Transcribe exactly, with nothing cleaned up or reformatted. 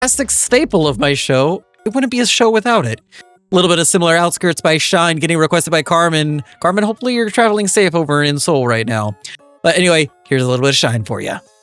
classic staple of my show. It wouldn't be a show without it. A little bit of Similar Outskirts by Shine getting requested by Carmen. Carmen, hopefully you're traveling safe over in Seoul right now. But anyway, here's a little bit of Shine for you.